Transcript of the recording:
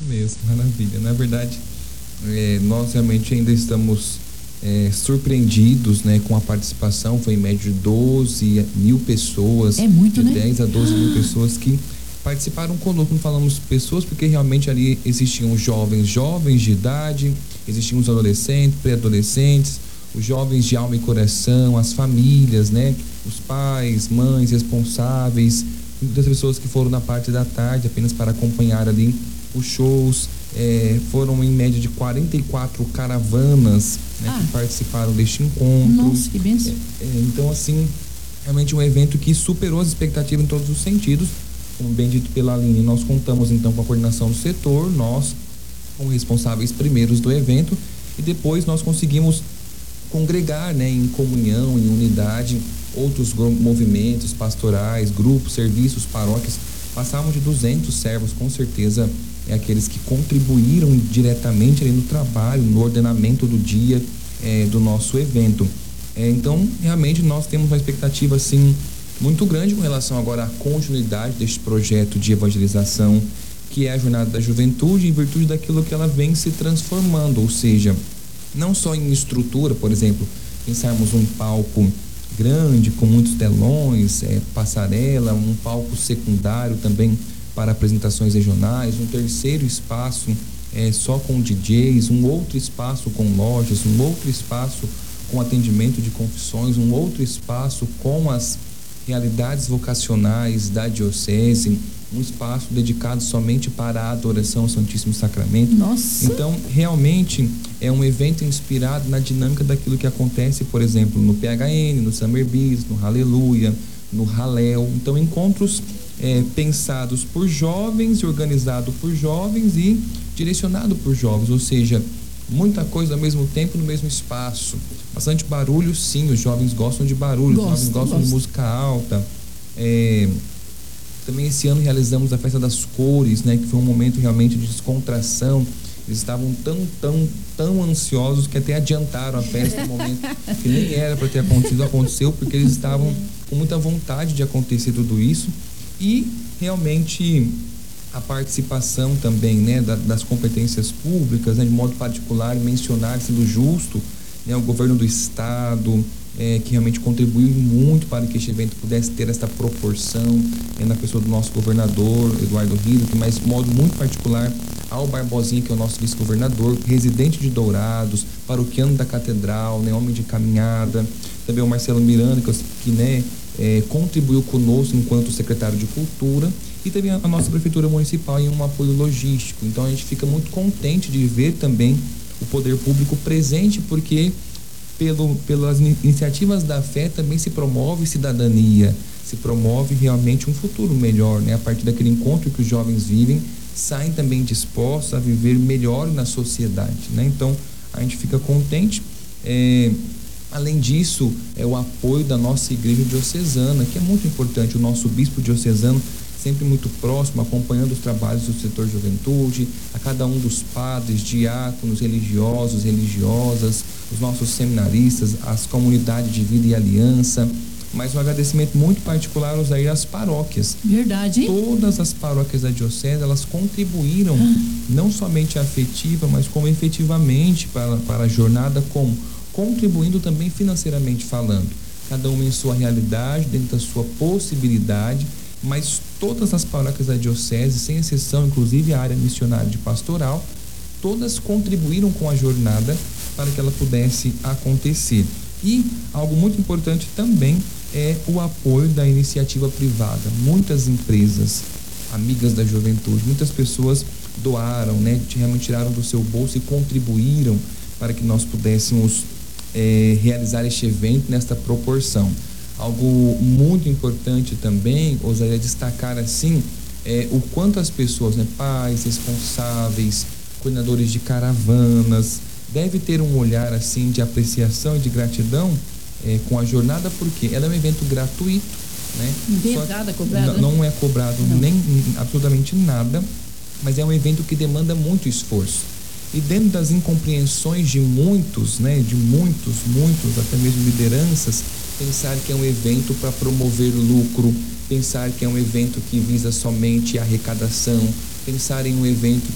mesmo, maravilha. Na verdade, nós realmente ainda estamos surpreendidos, né, com a participação. Foi em média de 12 mil pessoas. É muito, de né? 10 a 12 mil pessoas que participaram conosco. Não falamos pessoas porque realmente ali existiam jovens de idade, existiam os adolescentes, pré-adolescentes, os jovens de alma e coração, as famílias, né, os pais, mães responsáveis, muitas pessoas que foram na parte da tarde apenas para acompanhar ali os shows. Foram em média de 44 caravanas, né, que participaram deste encontro. Nossa, que bênção. Então, assim, realmente um evento que superou as expectativas em todos os sentidos. Como bem dito pela Aline, nós contamos então com a coordenação do setor, nós como responsáveis primeiros do evento, e depois nós conseguimos congregar, né, em comunhão, em unidade, outros movimentos pastorais, grupos, serviços, paróquias. Passamos de 200 servos, com certeza aqueles que contribuíram diretamente ali no trabalho, no ordenamento do dia do nosso evento. Então, realmente nós temos uma expectativa assim muito grande com relação agora à continuidade deste projeto de evangelização, que é a Jornada da Juventude, em virtude daquilo que ela vem se transformando, ou seja, não só em estrutura, por exemplo, pensarmos um palco grande com muitos telões, passarela, um palco secundário também para apresentações regionais, um terceiro espaço só com DJs, um outro espaço com lojas, um outro espaço com atendimento de confissões, um outro espaço com as realidades vocacionais da diocese, um espaço dedicado somente para a adoração ao Santíssimo Sacramento. Nossa! Então, realmente é um evento inspirado na dinâmica daquilo que acontece, por exemplo, no PHN, no Summer Bis, no Hallelujah, no Hallel. Então, encontros pensados por jovens, organizado por jovens e direcionado por jovens, ou seja, muita coisa ao mesmo tempo no mesmo espaço. Bastante barulho, sim, os jovens gostam de barulho, os jovens gostam de música alta. Também esse ano realizamos a Festa das Cores, né, que foi um momento realmente de descontração. Eles estavam tão ansiosos que até adiantaram a festa no momento que nem era para ter acontecido, aconteceu, porque eles estavam com muita vontade de acontecer tudo isso. E realmente a participação também, né, das competências públicas, né, de modo particular, mencionar, sendo justo, né, o governo do estado, que realmente contribuiu muito para que este evento pudesse ter essa proporção, na pessoa do nosso governador, Eduardo Rilo, que mais de modo muito particular ao Barbosinha, que é o nosso vice-governador, residente de Dourados, paroquiano da Catedral, né, homem de caminhada, também o Marcelo Miranda, que contribuiu conosco enquanto secretário de Cultura, e também a nossa Prefeitura Municipal em um apoio logístico. Então a gente fica muito contente de ver também o poder público presente, porque pelas iniciativas da fé também se promove cidadania, se promove realmente um futuro melhor, né? A partir daquele encontro que os jovens vivem, saem também dispostos a viver melhor na sociedade, né? Então a gente fica contente. Além disso, o apoio da nossa igreja diocesana, que é muito importante, o nosso bispo diocesano sempre muito próximo, acompanhando os trabalhos do setor juventude, a cada um dos padres, diáconos, religiosos, religiosas, os nossos seminaristas, as comunidades de vida e aliança, mas um agradecimento muito particular às paróquias. Verdade, hein? Todas as paróquias da diocese, elas contribuíram não somente afetiva, mas como efetivamente para a jornada, como contribuindo também financeiramente falando, cada uma em sua realidade, dentro da sua possibilidade, mas todas as paróquias da diocese, sem exceção, inclusive a área missionária de pastoral, todas contribuíram com a jornada para que ela pudesse acontecer. E algo muito importante também é o apoio da iniciativa privada. Muitas empresas, amigas da juventude, muitas pessoas doaram, né, realmente tiraram do seu bolso e contribuíram para que nós pudéssemos realizar este evento nesta proporção. Algo muito importante também, ousaria destacar assim, o quanto as pessoas, né, pais, responsáveis, coordenadores de caravanas, deve ter um olhar assim de apreciação e de gratidão com a jornada, porque ela é um evento gratuito, né? Não tem nada cobrado, não é cobrado nem absolutamente nada, mas é um evento que demanda muito esforço. E dentro das incompreensões de muitos, né, de muitos, até mesmo lideranças, pensar que é um evento para promover lucro, pensar que é um evento que visa somente a arrecadação, pensar em um evento